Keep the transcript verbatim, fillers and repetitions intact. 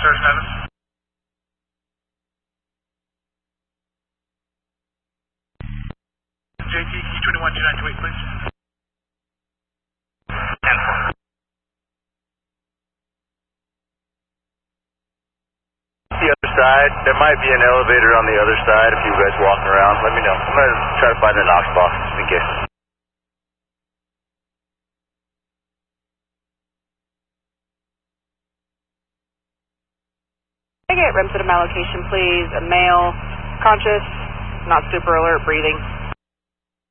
Star seven. J T, key twenty-one two nine two eight, please. ten four. The other side, there might be an elevator on the other side if you guys walking around. Let me know. I'm going to try to find the Knox box just in case. Can I get Remsen to my location, please? A male, conscious, not super alert, breathing.